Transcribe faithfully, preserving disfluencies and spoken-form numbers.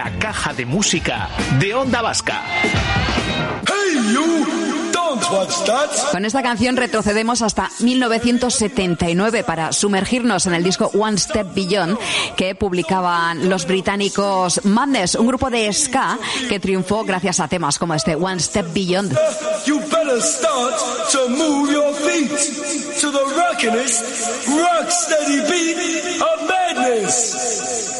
la caja de música de Onda Vasca. Hey you, don't watch that. Con esta canción retrocedemos hasta mil novecientos setenta y nueve para sumergirnos en el disco One Step Beyond que publicaban los británicos Madness, un grupo de ska que triunfó gracias a temas como este One Step Beyond. You better start to move your feet to the rockin'est, rock steady beat of madness.